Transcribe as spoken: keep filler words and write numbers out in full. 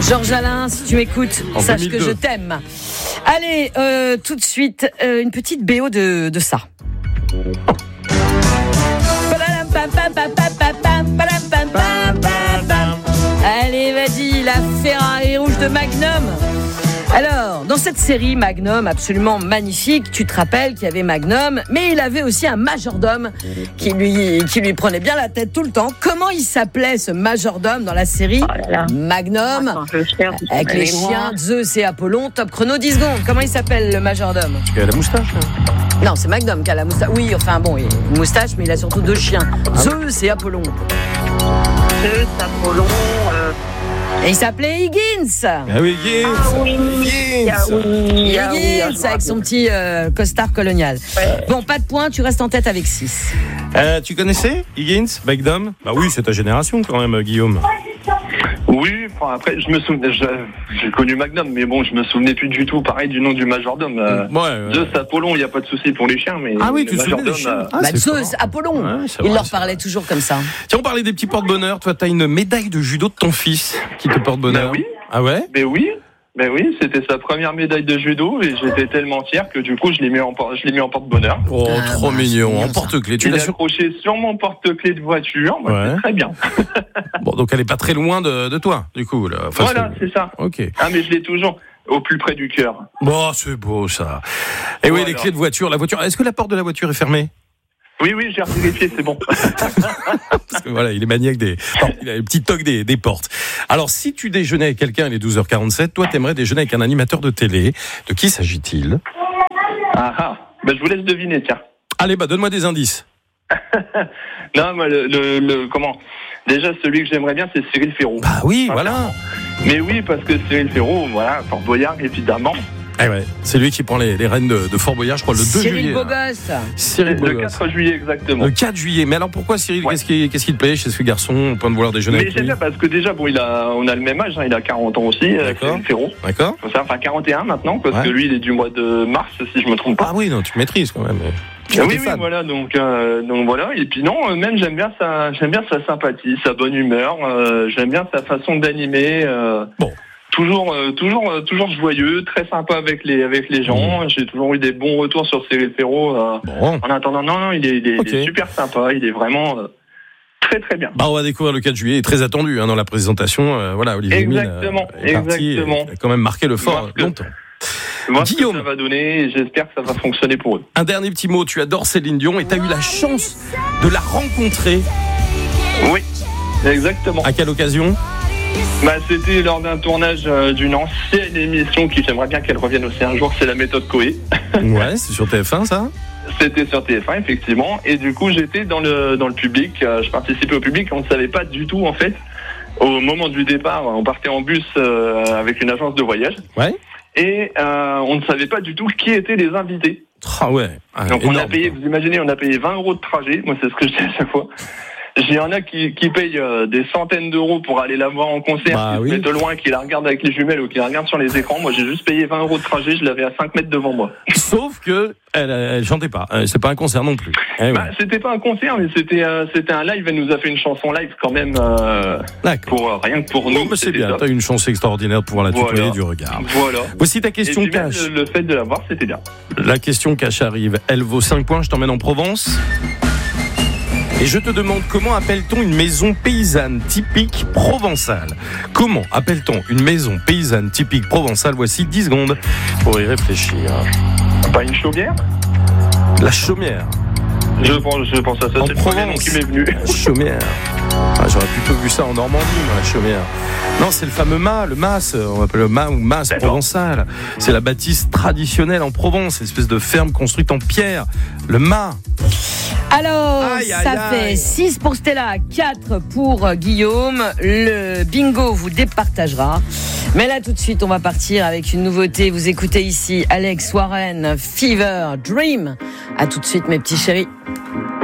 Georges Alain, si tu m'écoutes, En sache deux mille deux. que je t'aime. Allez, euh, tout de suite, euh, une petite B O de, de ça. Allez, vas-y, la Ferrari rouge de Magnum. Alors, dans cette série Magnum, absolument magnifique, tu te rappelles qu'il y avait Magnum, mais il avait aussi un majordome qui lui, qui lui prenait bien la tête tout le temps. Comment il s'appelait ce majordome dans la série Oh là là. Magnum? Attends, je vais faire du Avec les mémoire. chiens, Zeus et Apollon, top chrono dix secondes. Comment il s'appelle le majordome? Il a la moustache. Hein. Non, c'est Magnum qui a la moustache. Oui, enfin bon, il a une moustache, mais il a surtout deux chiens, Zeus et Apollon. Zeus, Apollon. Euh... Et il s'appelait Higgins. Ah oui, Higgins. Ah oui, Higgins. ah oui, ah oui, Higgins, ah, je me avec son rappelle. petit euh, costard colonial. Ouais. Bon, pas de points, tu restes en tête avec six. Euh, tu connaissais Higgins, Magnum? Bah oui, c'est ta génération quand même, Guillaume. Oui, enfin, après, je me souvenais, je- j'ai connu Magnum, mais bon, je me souvenais plus du tout, pareil, du nom du majordome. Euh, Ouais, ouais. Zeus, Apollon, il n'y a pas de souci pour les chiens, mais Ah oui, le tu te souviens des majordome, chiens? euh, Ah, bah, c'est Zeus, fort. Apollon. Ouais, c'est il vrai, leur c'est parlait vrai. toujours comme ça. Tiens, on parlait des petits porte-bonheur. Toi, t'as une médaille de judo de ton fils qui te porte bonheur. Bah oui. Ah ouais? Mais oui, mais oui, c'était sa première médaille de judo et j'étais tellement fier que du coup, je l'ai mis en, por- je l'ai mis en porte-bonheur. Oh, Ah, trop bah, mignon. c'est mignon, En porte-clés. Tu Il l'as est sur... accroché sur mon porte-clés de voiture, bah, Ouais. c'est très bien. Bon, donc elle est pas très loin de, de toi, du coup. Là. Enfin, Voilà, c'est- c'est ça. Ok. Ah, mais je l'ai toujours au plus près du cœur. Bon, c'est beau ça. Et oui, Voilà. les clés de voiture, la voiture. Est-ce que la porte de la voiture est fermée? Oui, oui, j'ai vérifié, c'est bon. Parce que voilà, il est maniaque des. Non, il a le petit toc des, des portes. Alors, si tu déjeunais avec quelqu'un, il est douze heures quarante-sept, toi, t'aimerais déjeuner avec un animateur de télé. De qui s'agit-il? Ah ah, bah, je vous laisse deviner, tiens. Allez, bah, donne-moi des indices. Non, moi, le, le, le- comment déjà, celui que j'aimerais bien, c'est Cyril Ferraud. Bah oui, voilà. Mais oui, parce que Cyril Ferraud, voilà, Fort Boyard, évidemment. Eh ouais, c'est lui qui prend les, les rênes de, de Fort Boyard, je crois, le deux Cyril juillet. là. Bogosse. Cyril Le Bogosse. quatre juillet, exactement. Le quatre juillet. Mais alors pourquoi Cyril? Ouais. Qu'est-ce qui, qu'est-ce qui te plaît chez ce garçon au point de vouloir déjeuner Mais avec j'aime lui? bien parce que déjà, bon, il a, on a le même âge, hein, il a quarante ans aussi, euh, D'accord. Cyril Ferraud. D'accord. Faut savoir, enfin quarante et un maintenant, parce Ouais. que lui, il est du mois de mars, si je me trompe pas. Ah oui, non, tu maîtrises quand même. Tu Ah es oui, oui, fan. voilà, donc, euh, donc voilà. Et puis non, euh, même j'aime bien sa, j'aime bien sa sympathie, sa bonne humeur. Euh, j'aime bien sa façon d'animer. Euh, Bon. Toujours, euh, toujours, euh, toujours joyeux, très sympa avec les, avec les gens. J'ai toujours eu des bons retours sur Cyril Ferraud. Euh, Bon. en attendant, non, non, il est, il est, il Ok. est super sympa. Il est vraiment euh, très, très bien. Bah, on va découvrir le quatre juillet, il est très attendu hein, dans la présentation. Euh, voilà, Olivier Mine Exactement, euh, est parti, exactement. et a quand même marqué le fort Voir ce que- longtemps. Voir ce que Guillaume. ça va donner et j'espère que ça va fonctionner pour eux. Un dernier petit mot, tu adores Céline Dion et tu as eu la chance de la rencontrer. Oui, exactement. À quelle occasion? Bah, c'était lors d'un tournage euh, d'une ancienne émission qui j'aimerais bien qu'elle revienne aussi un jour, c'est la méthode Coé. Ouais, c'est sur T F un ça? C'était sur T F un effectivement, et du coup j'étais dans le dans le public, euh, je participais au public, on ne savait pas du tout en fait. Au moment du départ, on partait en bus euh, avec une agence de voyage, Ouais. et euh, on ne savait pas du tout qui étaient les invités. Ah ouais. Ah, Donc on a énorme, payé, quoi. vous imaginez, on a payé vingt euros de trajet, moi c'est ce que je dis à chaque fois. Il y en a qui, qui payent euh, des centaines d'euros pour aller la voir en concert, Bah qui oui. se mettent de loin, qui la regardent avec les jumelles ou qui la regardent sur les écrans. Moi j'ai juste payé vingt euros de trajet, je l'avais à cinq mètres devant moi. Sauf que elle, elle chantait pas. Euh, C'est pas un concert non plus. Eh ouais. Bah, c'était pas un concert, mais c'était euh, c'était un live. Elle nous a fait une chanson live quand même, euh, D'accord. pour euh, rien que pour Bon, nous. bah, c'est c'était bien. top. T'as eu une chance extraordinaire de pouvoir la tutoyer Voilà. du regard. Voilà. Voici ta Et question puis même, cash. le, le fait de la voir, c'était bien. La question cash arrive. Elle vaut cinq points. Je t'emmène en Provence. Et je te demande comment appelle-t-on une maison paysanne typique provençale? Comment appelle-t-on une maison paysanne typique provençale? Voici dix secondes pour y réfléchir. Pas une chaumière? La chaumière. Je pense, je pense à ça. En C'est le premier nom Provence. qui m'est venu. La chaumière. Ah, j'aurais plutôt vu ça en Normandie, moi, la chaumière. Non, c'est le fameux mât, le mas, on appelle le mât ou mas D'accord. provençal. C'est la bâtisse traditionnelle en Provence, espèce de ferme construite en pierre. Le mât. Alors, Aïe, aïe, ça aïe. fait six pour Stella, quatre pour euh, Guillaume. Le bingo vous départagera. Mais là, tout de suite, on va partir avec une nouveauté. Vous écoutez ici Alex Warren, Fever, Dream. À tout de suite, mes petits chéris.